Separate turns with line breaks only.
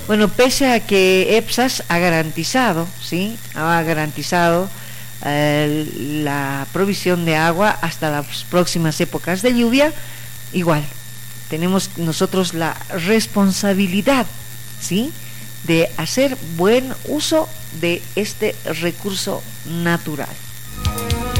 Bueno, pese a que EPSAS ha garantizado, ¿sí? Ha garantizado la provisión de agua hasta las próximas épocas de lluvia, igual tenemos nosotros la responsabilidad, ¿sí?, de hacer buen uso de este recurso natural.